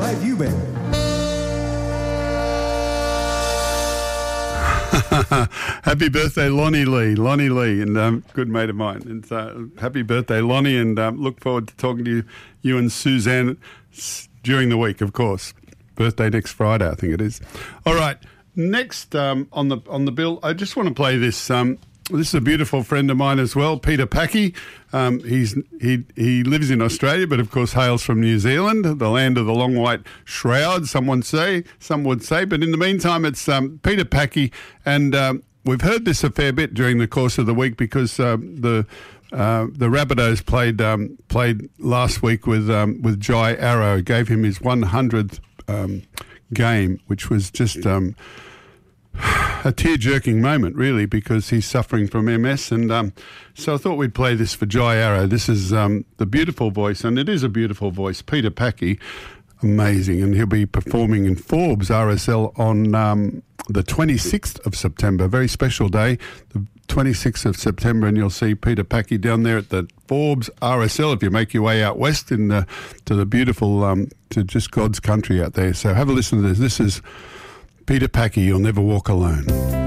have you been? Happy birthday, Lonnie Lee, and good mate of mine. And happy birthday, Lonnie, and look forward to talking to you and Suzanne during the week, of course. Birthday next Friday, I think it is. All right, next on the bill, I just want to play this. This is a beautiful friend of mine as well, Peter Packy. He lives in Australia, but of course hails from New Zealand, the land of the long white shroud. Some would say, but in the meantime, it's Peter Packy, and we've heard this a fair bit during the course of the week because the Rabbitohs played last week with Jai Arrow, gave him his 100th game, which was just a tear-jerking moment, really, because he's suffering from MS. And so I thought we'd play this for Jai Arrow. This is the beautiful voice, and it is a beautiful voice, Peter Packy. Amazing. And he'll be performing in Forbes RSL on the 26th of September. Very special day, the 26th of September, and you'll see Peter Packy down there at the Forbes RSL if you make your way out west to the beautiful, to just God's country out there. So have a listen to this. This is Peter Packy, You'll Never Walk Alone.